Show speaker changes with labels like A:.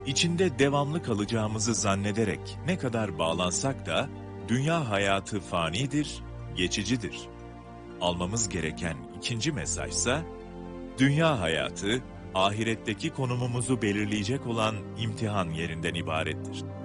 A: İçinde devamlı kalacağımızı zannederek ne kadar bağlansak da, dünya hayatı fanidir, geçicidir. Almamız gereken ikinci mesajsa, dünya hayatı, ahiretteki konumumuzu belirleyecek olan imtihan yerinden ibarettir.